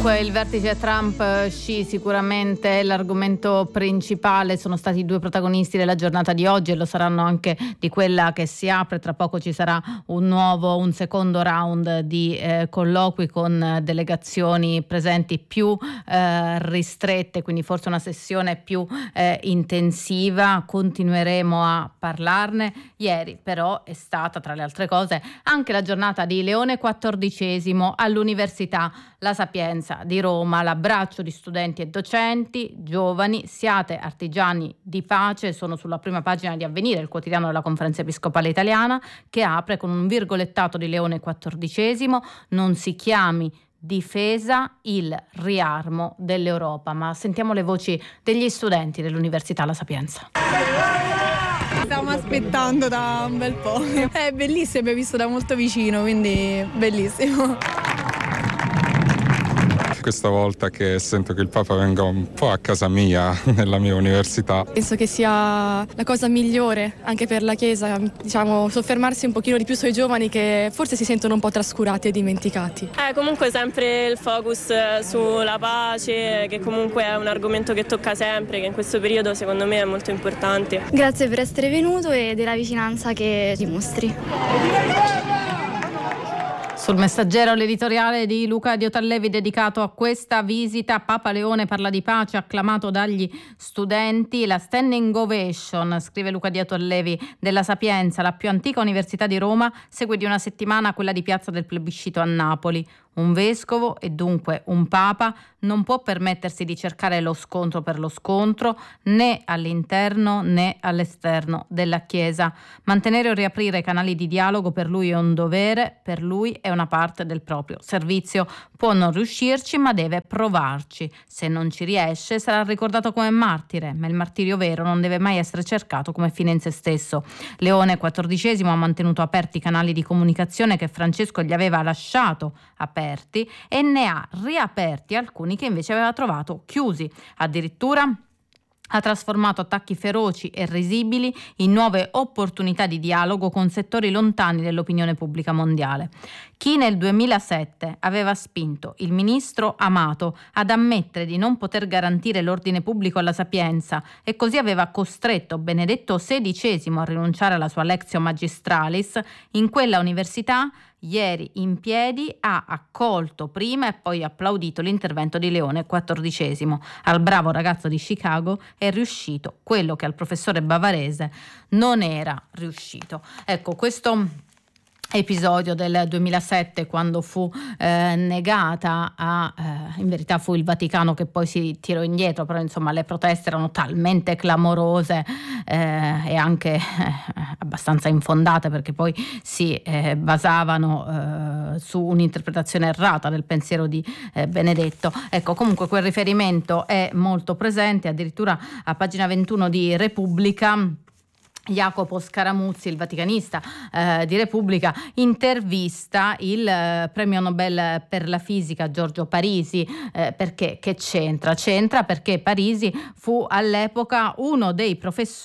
Dunque il vertice Trump-Xi sicuramente è l'argomento principale, sono stati i due protagonisti della giornata di oggi e lo saranno anche di quella che si apre. Tra poco ci sarà un secondo round di colloqui con delegazioni presenti più ristrette, quindi forse una sessione più intensiva. Continueremo a parlarne. Ieri però è stata, tra le altre cose, anche la giornata di Leone XIV all'Università La Sapienza di Roma, l'abbraccio di studenti e docenti, giovani, siate artigiani di pace, sono sulla prima pagina di Avvenire, il quotidiano della Conferenza Episcopale Italiana, che apre con un virgolettato di Leone XIV: non si chiami difesa il riarmo dell'Europa. Ma sentiamo le voci degli studenti dell'Università La Sapienza. Stiamo aspettando da un bel po'. È bellissimo, abbiamo visto da molto vicino, quindi bellissimo. Questa volta che sento che il Papa venga un po' a casa mia, nella mia università. Penso che sia la cosa migliore anche per la Chiesa, diciamo, soffermarsi un pochino di più sui giovani che forse si sentono un po' trascurati e dimenticati. Comunque sempre il focus sulla pace, che comunque è un argomento che tocca sempre, che in questo periodo secondo me è molto importante. Grazie per essere venuto e della vicinanza che dimostri. Sul Messaggero l'editoriale di Luca Diotallevi dedicato a questa visita. Papa Leone parla di pace, acclamato dagli studenti. La standing ovation, scrive Luca Diotallevi, della Sapienza, la più antica università di Roma, segue di una settimana quella di Piazza del Plebiscito a Napoli. Un vescovo e dunque un papa non può permettersi di cercare lo scontro per lo scontro, né all'interno né all'esterno della Chiesa. Mantenere o riaprire i canali di dialogo per lui è un dovere, per lui è una parte del proprio servizio. Può non riuscirci, ma deve provarci. Se non ci riesce sarà ricordato come martire, ma il martirio vero non deve mai essere cercato come fine in se stesso. Leone XIV ha mantenuto aperti i canali di comunicazione che Francesco gli aveva lasciato aperti e ne ha riaperti alcuni che invece aveva trovato chiusi. Addirittura ha trasformato attacchi feroci e risibili in nuove opportunità di dialogo con settori lontani dell'opinione pubblica mondiale. Chi nel 2007 aveva spinto il ministro Amato ad ammettere di non poter garantire l'ordine pubblico alla Sapienza e così aveva costretto Benedetto XVI a rinunciare alla sua Lectio Magistralis, in quella università ieri in piedi ha accolto prima e poi applaudito l'intervento di Leone XIV. Al bravo ragazzo di Chicago è riuscito quello che al professore bavarese non era riuscito. Ecco, questo episodio del 2007, quando fu negata in verità fu il Vaticano che poi si tirò indietro, però insomma le proteste erano talmente clamorose e anche abbastanza infondate, perché poi si basavano su un'interpretazione errata del pensiero di Benedetto. Ecco, comunque quel riferimento è molto presente, addirittura a pagina 21 di Repubblica Jacopo Scaramuzzi, il vaticanista di Repubblica, intervista il premio Nobel per la fisica Giorgio Parisi. Perché? Che c'entra? C'entra perché Parisi fu all'epoca uno dei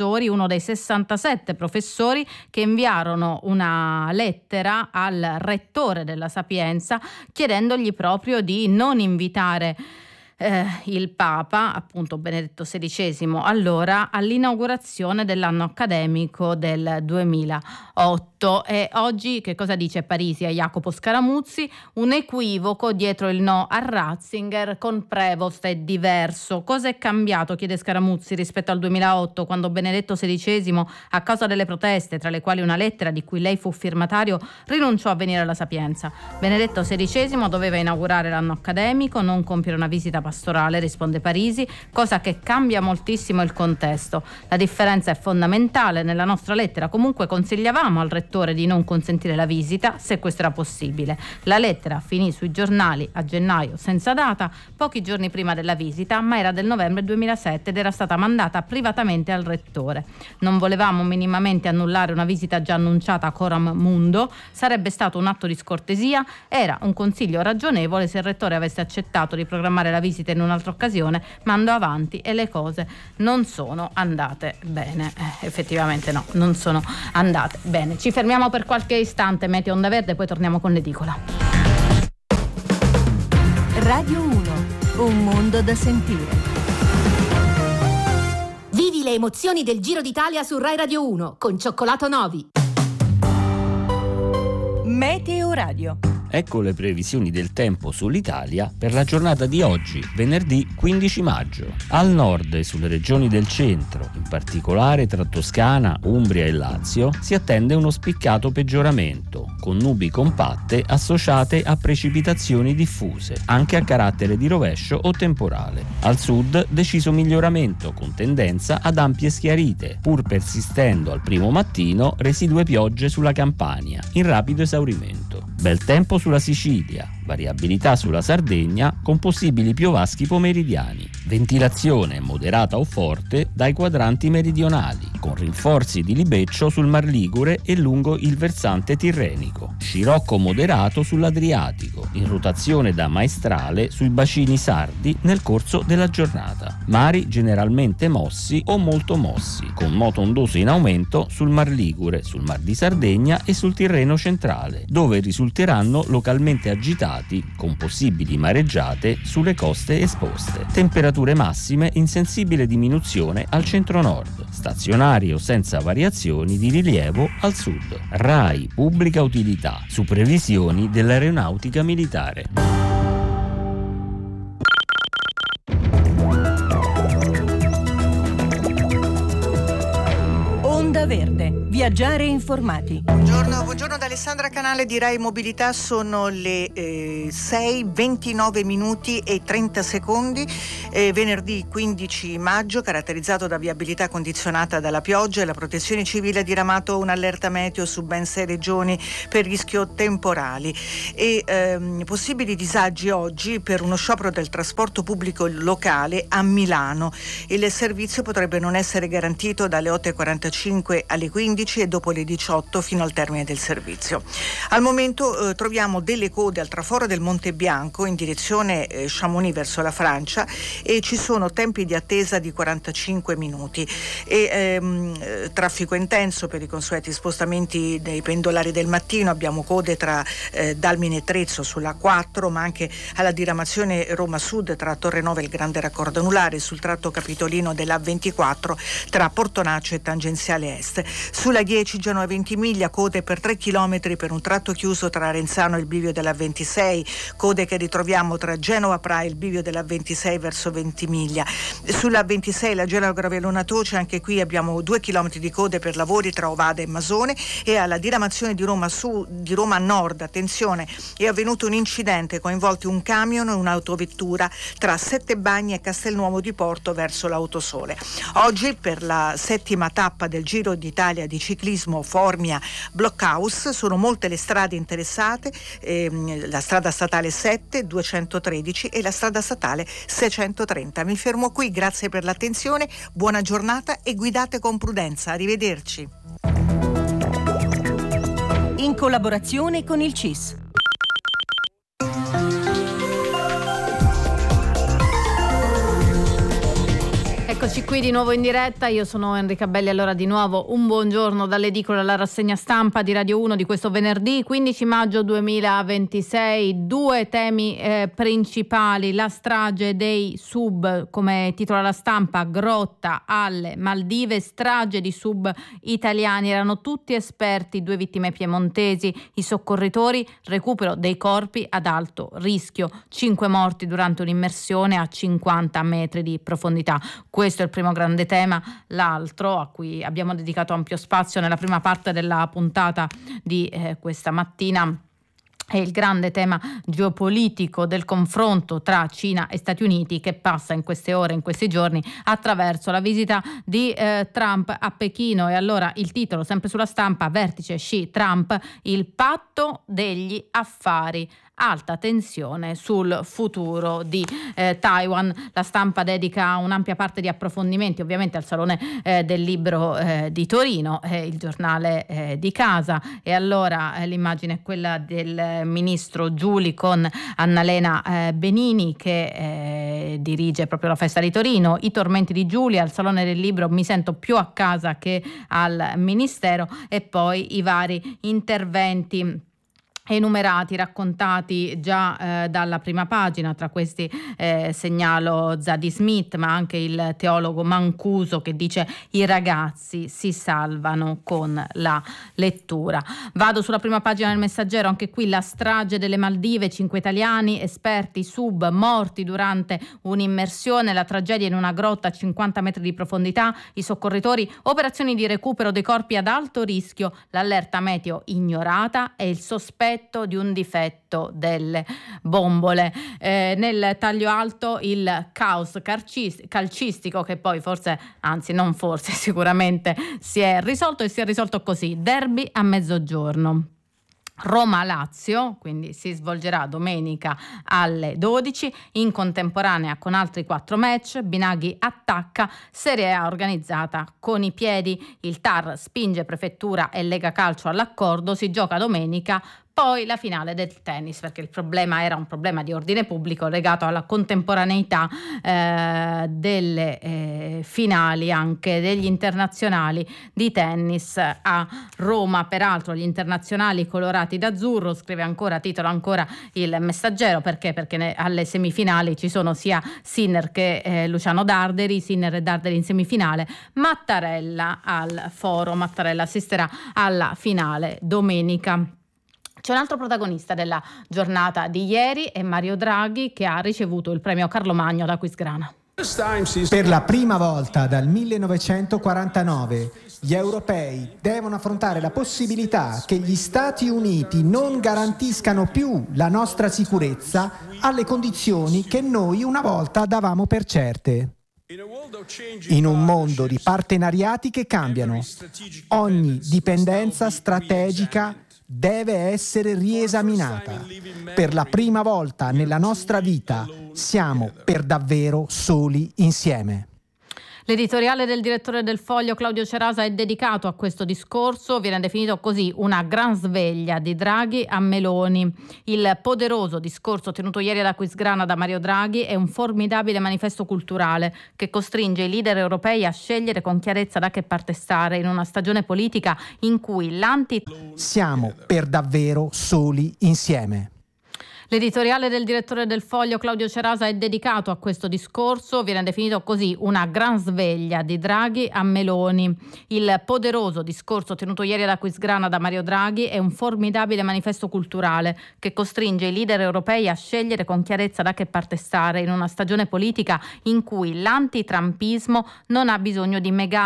67 professori che inviarono una lettera al rettore della Sapienza chiedendogli proprio di non invitare il Papa, appunto Benedetto XVI, allora all'inaugurazione dell'anno accademico del 2008. E oggi che cosa dice Parisi a Jacopo Scaramuzzi? Un equivoco dietro il no a Ratzinger, con Prevost è diverso. Cosa è cambiato, chiede Scaramuzzi, rispetto al 2008, quando Benedetto XVI, a causa delle proteste, tra le quali una lettera di cui lei fu firmatario, rinunciò a venire alla Sapienza? Benedetto XVI doveva inaugurare l'anno accademico, non compiere una visita pastorale, risponde Parisi, cosa che cambia moltissimo il contesto. La differenza è fondamentale. Nella nostra lettera comunque consigliavamo al rettore di non consentire la visita se questo era possibile. La lettera finì sui giornali a gennaio senza data, pochi giorni prima della visita, ma era del novembre 2007 ed era stata mandata privatamente al rettore. Non volevamo minimamente annullare una visita già annunciata a Coram Mundo, sarebbe stato un atto di scortesia, era un consiglio ragionevole. Se il rettore avesse accettato di programmare la visita in un'altra occasione, ma andò avanti e le cose non sono andate bene. Effettivamente no, non sono andate bene. Ci fermiamo per qualche istante, meteo onda verde, poi torniamo con l'edicola. Radio 1, un mondo da sentire. Vivi le emozioni del Giro d'Italia su Rai Radio 1 con Cioccolato Novi. Meteo Radio. Ecco le previsioni del tempo sull'Italia per la giornata di oggi, venerdì 15 maggio. Al nord e sulle regioni del centro, in particolare tra Toscana, Umbria e Lazio, si attende uno spiccato peggioramento, con nubi compatte associate a precipitazioni diffuse, anche a carattere di rovescio o temporale. Al sud, deciso miglioramento, con tendenza ad ampie schiarite, pur persistendo al primo mattino residue piogge sulla Campania, in rapido esaurimento. Bel tempo sulla Sicilia, variabilità sulla Sardegna con possibili piovaschi pomeridiani. Ventilazione moderata o forte dai quadranti meridionali, con rinforzi di libeccio sul Mar Ligure e lungo il versante tirrenico. Scirocco moderato sull'Adriatico, in rotazione da maestrale sui bacini sardi nel corso della giornata. Mari generalmente mossi o molto mossi, con moto ondoso in aumento sul Mar Ligure, sul Mar di Sardegna e sul Tirreno centrale, dove risulteranno localmente agitati con possibili mareggiate sulle coste esposte. Temperature massime in sensibile diminuzione al centro-nord, stazionarie o senza variazioni di rilievo al sud. RAI Pubblica Utilità, su previsioni dell'Aeronautica Militare. Onda Verde, viaggiare informati. Buongiorno da Alessandra Canale di Rai Mobilità, sono le 6:29 minuti e 30 secondi, venerdì 15 maggio, caratterizzato da viabilità condizionata dalla pioggia, e la Protezione Civile ha diramato un'allerta meteo su ben 6 regioni per rischio temporali e possibili disagi oggi per uno sciopero del trasporto pubblico locale a Milano. Il servizio potrebbe non essere garantito dalle 8:45 alle 15 e dopo le 18 fino al termine del servizio. Al momento troviamo delle code al traforo del Monte Bianco in direzione Chamonix verso la Francia e ci sono tempi di attesa di 45 minuti e traffico intenso per i consueti spostamenti dei pendolari del mattino. Abbiamo code tra Dalmine e Trezzo sulla 4, ma anche alla diramazione Roma Sud tra Torrenova e il Grande Raccordo Anulare, sul tratto capitolino della 24 tra Portonaccio e Tangenziale Est. Sulla 10 Genova Ventimiglia, code per 3 km per un tratto chiuso tra Renzano e il bivio della 26, code che ritroviamo tra Genova Pra e il bivio della 26 verso Ventimiglia. Sulla 26 la Genova Gravellona Toce, anche qui abbiamo 2 km di code per lavori tra Ovada e Masone, e alla diramazione di Roma Nord, attenzione, è avvenuto un incidente, coinvolti un camion e un'autovettura tra Settebagni e Castelnuovo di Porto verso l'Autosole. Oggi per la 7ª tappa del Giro d'Italia di ciclismo Formia Blockhouse sono molte le strade interessate, la strada statale 7, 213 e la strada statale 630. Mi fermo qui, grazie per l'attenzione, buona giornata e guidate con prudenza. Arrivederci. In collaborazione con il CIS. Eccoci qui di nuovo in diretta, io sono Enrica Belli, allora di nuovo un buongiorno dall'edicola alla rassegna stampa di Radio 1 di questo venerdì 15 maggio 2026. Due temi principali: la strage dei sub, come titola la stampa, Grotta alle Maldive, strage di sub italiani, erano tutti esperti, 2 vittime piemontesi, i soccorritori, recupero dei corpi ad alto rischio, 5 morti durante un'immersione a 50 metri di profondità. Questo è il primo grande tema. L'altro, a cui abbiamo dedicato ampio spazio nella prima parte della puntata di questa mattina, è il grande tema geopolitico del confronto tra Cina e Stati Uniti, che passa in queste ore, in questi giorni, attraverso la visita di Trump a Pechino. E allora il titolo, sempre sulla stampa, vertice Xi-Trump, il patto degli affari. Alta tensione sul futuro di Taiwan. La stampa dedica un'ampia parte di approfondimenti ovviamente al Salone del Libro di Torino, il giornale di casa. E allora l'immagine è quella del ministro Giuli con Annalena Benini, che dirige proprio la festa di Torino. I tormenti di Giuli: al Salone del Libro mi sento più a casa che al Ministero. E poi i vari interventi enumerati, raccontati già dalla prima pagina. Tra questi segnalo Zadie Smith, ma anche il teologo Mancuso, che dice: i ragazzi si salvano con la lettura. Vado sulla prima pagina del Messaggero, anche qui la strage delle Maldive, 5 italiani, esperti sub morti durante un'immersione, la tragedia in una grotta a 50 metri di profondità, i soccorritori, operazioni di recupero dei corpi ad alto rischio, l'allerta meteo ignorata e il sospetto di un difetto delle bombole. Nel taglio alto il caos calcistico, che poi forse, anzi non forse, sicuramente si è risolto, e si è risolto così: derby a mezzogiorno. Roma-Lazio, quindi si svolgerà domenica alle 12, in contemporanea con altri 4 match. Binaghi attacca, Serie A organizzata con i piedi, il TAR spinge Prefettura e Lega Calcio all'accordo, si gioca domenica. Poi la finale del tennis, perché il problema era un problema di ordine pubblico legato alla contemporaneità delle finali anche degli internazionali di tennis a Roma. Peraltro gli internazionali colorati d'azzurro, scrive ancora, titola ancora il Messaggero, perché alle semifinali ci sono sia Sinner che Luciano Darderi, Sinner e Darderi in semifinale. Mattarella al foro, Mattarella assisterà alla finale domenica. C'è un altro protagonista della giornata di ieri, è Mario Draghi, che ha ricevuto il premio Carlo Magno da Aquisgrana. Per la prima volta dal 1949 gli europei devono affrontare la possibilità che gli Stati Uniti non garantiscano più la nostra sicurezza alle condizioni che noi una volta davamo per certe. In un mondo di partenariati che cambiano, ogni dipendenza strategica deve essere riesaminata. Per la prima volta nella nostra vita siamo per davvero soli insieme. L'editoriale del direttore del Foglio Claudio Cerasa è dedicato a questo discorso, viene definito così: una gran sveglia di Draghi a Meloni. Il poderoso discorso tenuto ieri ad Aquisgrana da Mario Draghi è un formidabile manifesto culturale che costringe i leader europei a scegliere con chiarezza da che parte stare in una stagione politica in cui Siamo per davvero soli insieme. L'editoriale del direttore del Foglio Claudio Cerasa è dedicato a questo discorso, viene definito così: una gran sveglia di Draghi a Meloni. Il poderoso discorso tenuto ieri ad Aquisgrana da Mario Draghi è un formidabile manifesto culturale che costringe i leader europei a scegliere con chiarezza da che parte stare in una stagione politica in cui l'antitrampismo non ha bisogno di